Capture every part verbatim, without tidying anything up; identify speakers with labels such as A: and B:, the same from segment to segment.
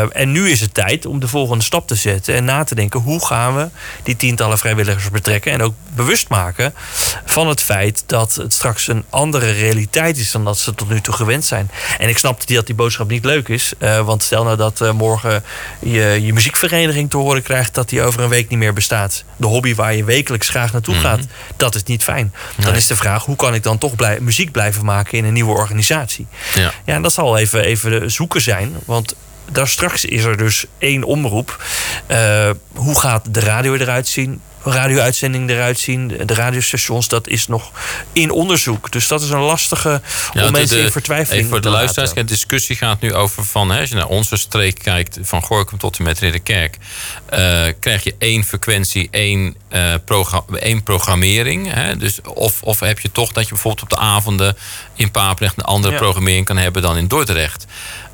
A: Uh, en nu is het tijd om de volgende stap te zetten en na te denken, hoe gaan we die tientallen vrijwilligers betrekken en ook bewust maken van het feit dat het straks een andere realiteit is dan dat ze tot nu toe gewend zijn. En ik snap dat die boodschap niet leuk is, uh, want stel nou dat uh, morgen je, je muziekvereniging te horen krijgt dat die over een week niet meer bestaat. De hobby waar je wekelijks graag naartoe gaat, mm-hmm. dat is niet fijn. Dan nee. is de vraag, hoe kan ik dan toch blij, muziek blijven maken in een nieuwe organisatie? Ja, ja en dat zal even, even zoeken zijn, want daar straks is er dus één omroep. Uh, hoe gaat de radio eruit zien? Radio-uitzending eruit zien, de radiostations, dat is nog in onderzoek. Dus dat is een lastige om ja, de, mensen in vertwijfeling
B: even voor de luisteraars, de discussie gaat nu over van, hè, als je naar onze streek kijkt, van Gorinchem tot en met Ridderkerk, uh, krijg je één frequentie, één, uh, program, één programmering. Hè? Dus of, of heb je toch dat je bijvoorbeeld op de avonden in Papendrecht een andere ja. programmering kan hebben dan in Dordrecht.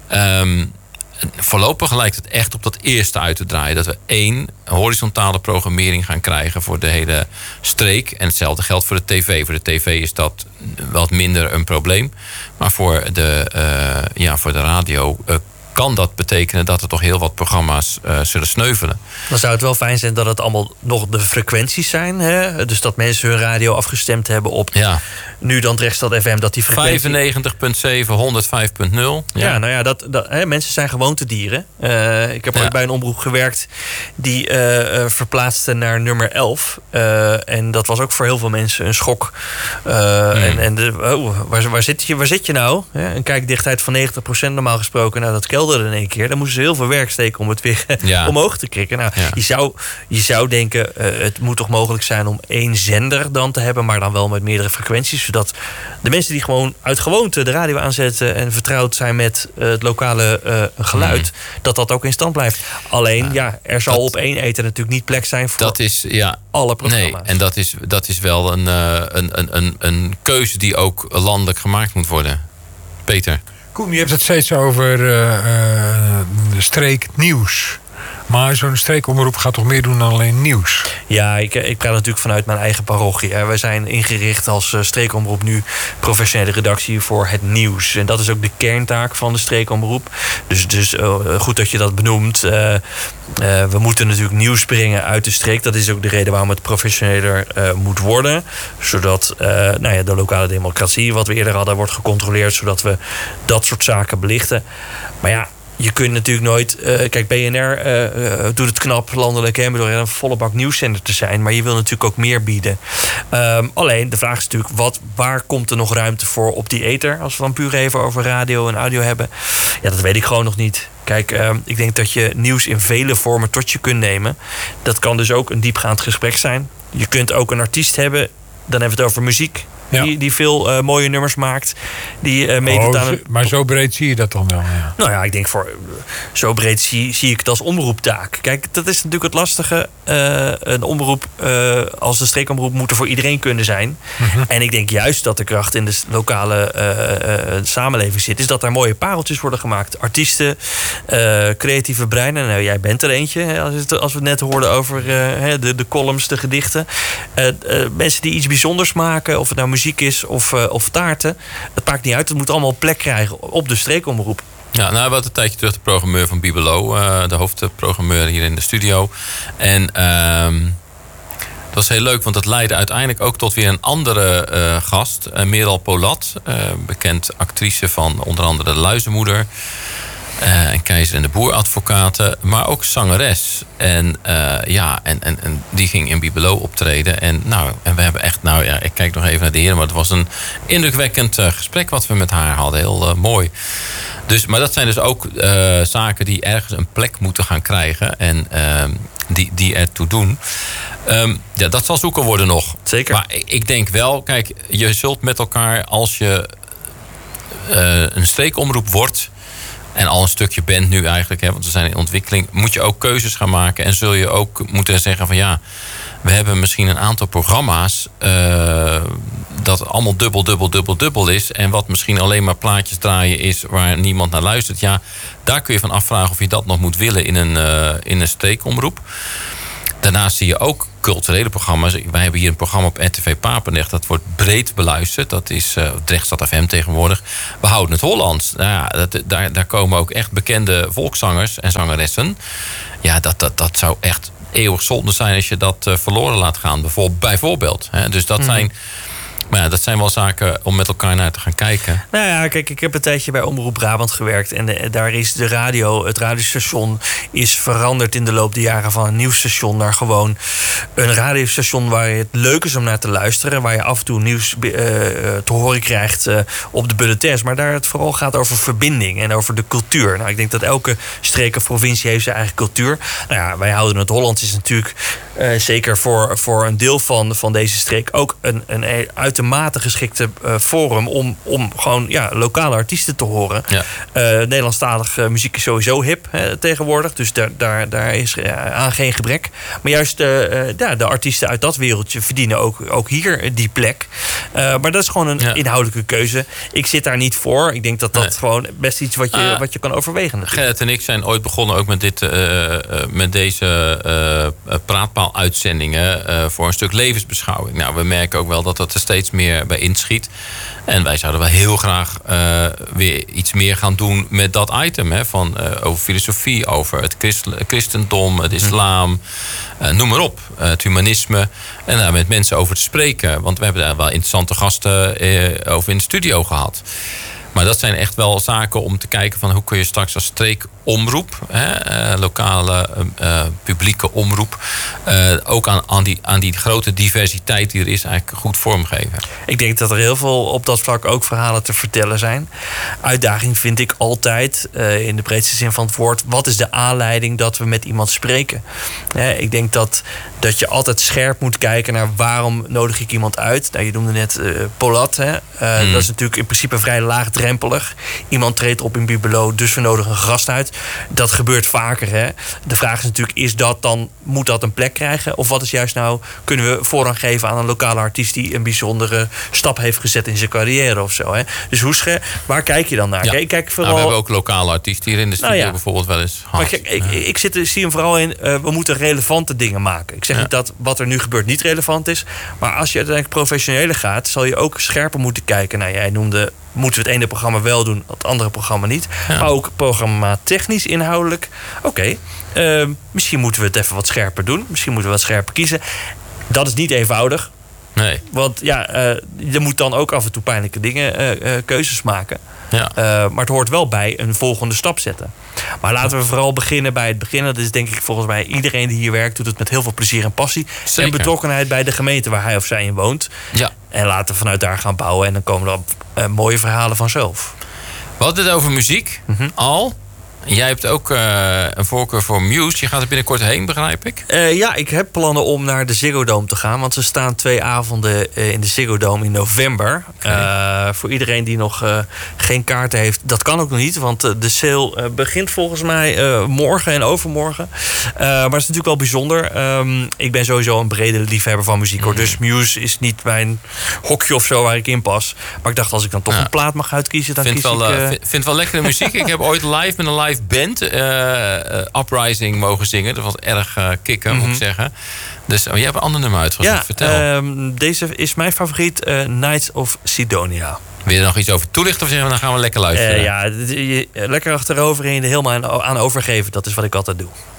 B: Um, Voorlopig lijkt het echt op dat eerste uit te draaien. Dat we één horizontale programmering gaan krijgen voor de hele streek. En hetzelfde geldt voor de tv. Voor de tv is dat wat minder een probleem. Maar voor de, uh, ja, voor de radio uh, kan dat betekenen dat er toch heel wat programma's uh, zullen sneuvelen.
A: Dan zou het wel fijn zijn dat het allemaal nog de frequenties zijn. Hè? Dus dat mensen hun radio afgestemd hebben op
B: ja.
A: nu dan Drechtstad F M. Dat die frequentie
B: vijfennegentig komma zeven, honderdvijf komma nul.
A: Ja. ja, nou ja, dat, dat, hè, mensen zijn gewoontedieren. Uh, ik heb ja. ooit bij een omroep gewerkt die uh, uh, verplaatste naar nummer elf. Uh, en dat was ook voor heel veel mensen een schok. Uh, mm. En, en de, oh, waar, waar, zit je, waar zit je nou? Ja, een kijkdichtheid van negentig procent normaal gesproken. Nou, dat kelderde in één keer. Dan moesten ze heel veel werk steken om het weer ja. omhoog te krikken. Nou, ja. je, zou, je zou denken, uh, het moet toch mogelijk zijn om één zender dan te hebben, maar dan wel met meerdere frequenties, zodat de mensen die gewoon uit gewoonte de radio aanzetten en vertrouwd zijn met uh, het lokale uh, geluid, mm. dat dat ook in stand blijft. Alleen, ja, ja er zal dat, op één eten natuurlijk niet plek zijn voor
B: dat is, ja,
A: alle programma's.
B: Nee, en dat is, dat is wel een, uh, een, een, een keuze die ook landelijk gemaakt moet worden. Peter?
C: Koen, je hebt het steeds over uh, uh, de streek nieuws. Maar zo'n streekomroep gaat toch meer doen dan alleen nieuws?
A: Ja, ik, ik praat natuurlijk vanuit mijn eigen parochie. Wij zijn ingericht als streekomroep nu professionele redactie voor het nieuws. En dat is ook de kerntaak van de streekomroep. Dus, dus uh, goed dat je dat benoemt. Uh, uh, we moeten natuurlijk nieuws brengen uit de streek. Dat is ook de reden waarom het professioneler uh, moet worden. Zodat uh, nou ja, de lokale democratie, wat we eerder hadden, wordt gecontroleerd. Zodat we dat soort zaken belichten. Maar ja, je kunt natuurlijk nooit... Uh, kijk, B N R uh, uh, doet het knap landelijk, hè, door een volle bak nieuwszender te zijn. Maar je wil natuurlijk ook meer bieden. Um, alleen, de vraag is natuurlijk, wat, waar komt er nog ruimte voor op die ether? Als we dan puur even over radio en audio hebben. Ja, dat weet ik gewoon nog niet. Kijk, uh, ik denk dat je nieuws in vele vormen tot je kunt nemen. Dat kan dus ook een diepgaand gesprek zijn. Je kunt ook een artiest hebben, dan hebben we het over muziek. Ja. Die, die veel uh, mooie nummers maakt. Die uh, meedoet
C: oh,
A: aan een...
C: Maar zo breed zie je dat dan wel? Ja.
A: Nou ja, ik denk voor zo breed zie, zie ik het als omroeptaak. Kijk, dat is natuurlijk het lastige. Uh, een omroep uh, als de streekomroep moet er voor iedereen kunnen zijn. Mm-hmm. En ik denk juist dat de kracht in de lokale uh, uh, samenleving zit. Is dat daar mooie pareltjes worden gemaakt. Artiesten, uh, creatieve breinen. Nou, jij bent er eentje. Hè, als, het, als we het net hoorden over uh, de, de columns, de gedichten. Uh, uh, mensen die iets bijzonders maken. Of het nou muziek is of, uh, of taarten. Het maakt niet uit. Het moet allemaal plek krijgen op de streekomroep.
B: Ja, nou, we hadden een tijdje terug de programmeur van Bibelo. Uh, de hoofdprogrammeur hier in de studio. En uh, dat was heel leuk, want dat leidde uiteindelijk ook tot weer een andere uh, gast. Uh, Meral Polat, uh, bekend actrice van onder andere De Luizenmoeder. Uh, en Keizer en de Boer-advocaten, maar ook zangeres. En uh, ja, en, en, en die ging in Bibelo optreden. En, nou, en we hebben echt, nou ja, ik kijk nog even naar de heren, maar het was een indrukwekkend uh, gesprek wat we met haar hadden. Heel uh, mooi. Dus, maar dat zijn dus ook uh, zaken die ergens een plek moeten gaan krijgen. En uh, die, die ertoe doen. Um, ja, dat zal zoeken worden nog.
A: Zeker.
B: Maar ik denk wel, kijk, je zult met elkaar, als je uh, een streekomroep wordt en al een stukje bent nu eigenlijk, hè, want we zijn in ontwikkeling, moet je ook keuzes gaan maken. En zul je ook moeten zeggen van ja, we hebben misschien een aantal programma's uh, dat allemaal dubbel, dubbel, dubbel, dubbel is. En wat misschien alleen maar plaatjes draaien is waar niemand naar luistert. Ja, daar kun je van afvragen of je dat nog moet willen in een, uh, in een streekomroep. Daarnaast zie je ook culturele programma's. Wij hebben hier een programma op R T V Papendrecht. Dat wordt breed beluisterd. Dat is uh, Drechtstad F M tegenwoordig. We houden het Hollands. Nou ja, dat, daar, daar komen ook echt bekende volkszangers en zangeressen. Ja, dat, dat, dat zou echt eeuwig zonde zijn als je dat uh, verloren laat gaan. Bijvoorbeeld. bijvoorbeeld hè. Dus dat mm. zijn... Maar ja, dat zijn wel zaken om met elkaar naar te gaan kijken.
A: Nou ja, kijk, ik heb een tijdje bij Omroep Brabant gewerkt. En de, daar is de radio, het radiostation, is veranderd in de loop der jaren van een nieuwsstation naar gewoon een radiostation waar je het leuk is om naar te luisteren. Waar je af en toe nieuws uh, te horen krijgt uh, op de bulletins. Maar daar het vooral gaat over verbinding en over de cultuur. Nou, ik denk dat elke streek of provincie heeft zijn eigen cultuur. Nou ja, wij houden het Hollands is natuurlijk uh, zeker voor, voor een deel van, van deze streek ook een, een uit mate geschikte uh, forum om, om gewoon ja, lokale artiesten te horen. Ja. Uh, Nederlandstalige uh, muziek is sowieso hip hè, tegenwoordig. Dus daar, daar, daar is uh, aan geen gebrek. Maar juist uh, uh, ja, de artiesten uit dat wereldje verdienen ook, ook hier uh, die plek. Uh, maar dat is gewoon een ja. inhoudelijke keuze. Ik zit daar niet voor. Ik denk dat dat nee. gewoon best iets wat je, uh, wat je kan overwegen.
B: Gerrit en ik zijn ooit begonnen ook met, dit, uh, uh, met deze uh, praatpaal-uitzendingen uh, voor een stuk levensbeschouwing. Nou, we merken ook wel dat dat er steeds meer bij inschiet. En wij zouden wel heel graag uh, weer iets meer gaan doen met dat item. Hè, van, uh, over filosofie, over het christ- christendom, het islam. Uh, noem maar op. Uh, het humanisme. En daar met mensen over te spreken. Want we hebben daar wel interessante gasten uh, over in de studio gehad. Maar dat zijn echt wel zaken om te kijken van hoe kun je straks als streekomroep, hè, uh, lokale uh, publieke omroep, uh, ook aan, aan, die, aan die grote diversiteit die er is eigenlijk goed vormgeven.
A: Ik denk dat er heel veel op dat vlak ook verhalen te vertellen zijn. Uitdaging vind ik altijd, uh, in de breedste zin van het woord, wat is de aanleiding dat we met iemand spreken? Hè, ik denk dat, dat je altijd scherp moet kijken naar waarom nodig ik iemand uit. Nou, je noemde net uh, Polat. Hè. Uh, hmm. Dat is natuurlijk in principe vrij laagdrempelig. Iemand treedt op in Bibelo, dus we nodigen een gast uit. Dat gebeurt vaker. Hè. De vraag is natuurlijk, is dat dan, moet dat een plek krijgen? Of wat is juist nou, kunnen we voorrang geven aan een lokale artiest die een bijzondere stap heeft gezet in zijn carrière of zo? Hè. Dus hoe scher- waar kijk je dan naar?
B: Ja.
A: Kijk, kijk vooral...
B: nou, we hebben ook lokale artiesten hier in de studio nou ja. bijvoorbeeld wel eens.
A: Maar kijk, ik, ik, zit, ik zie hem vooral in, uh, we moeten relevante dingen maken. Ik zeg ja. niet dat wat er nu gebeurt niet relevant is. Maar als je uiteindelijk professioneler gaat, zal je ook scherper moeten kijken. Nou, jij noemde, moeten we het ene programma wel doen, het andere programma niet. Ja. Maar ook programma technisch, inhoudelijk. Oké, okay, uh, misschien moeten we het even wat scherper doen. Misschien moeten we wat scherper kiezen. Dat is niet eenvoudig.
B: Nee.
A: Want ja, uh, je moet dan ook af en toe pijnlijke dingen, uh, uh, keuzes maken.
B: Ja.
A: Uh, maar het hoort wel bij een volgende stap zetten. Maar laten we vooral beginnen bij het begin. Dat is denk ik volgens mij iedereen die hier werkt doet het met heel veel plezier en passie. Zeker. En betrokkenheid bij de gemeente waar hij of zij in woont.
B: Ja.
A: En laten we vanuit daar gaan bouwen. En dan komen er uh, mooie verhalen vanzelf.
B: We hadden het over muziek mm-hmm. al. Jij hebt ook uh, een voorkeur voor Muse. Je gaat er binnenkort heen, begrijp ik?
A: Uh, ja, ik heb plannen om naar de Ziggo Dome te gaan. Want ze staan twee avonden uh, in de Ziggo Dome in november. Okay. Uh, voor iedereen die nog uh, geen kaarten heeft. Dat kan ook nog niet. Want uh, de sale uh, begint volgens mij uh, morgen en overmorgen. Uh, maar het is natuurlijk wel bijzonder. Um, ik ben sowieso een brede liefhebber van muziek. Hoor. Mm. Dus Muse is niet mijn hokje of zo waar ik in pas. Maar ik dacht, als ik dan toch ja. een plaat mag uitkiezen, dan
B: vind
A: kies
B: wel,
A: ik... Uh...
B: Vind, vind wel lekkere muziek. Ik heb ooit live met een live band uh, uh, Uprising mogen zingen. Dat was erg uh, kicken, mm-hmm. moet ik zeggen. Dus oh, jij hebt een ander nummer uitgezocht.
A: Ja,
B: vertel.
A: Uh, deze is mijn favoriet, uh, Knights of Sidonia.
B: Wil je er nog iets over toelichten of zeggen we, dan gaan we lekker luisteren?
A: Uh, ja, lekker achterover en je er helemaal aan overgeven. Dat is wat ik altijd doe.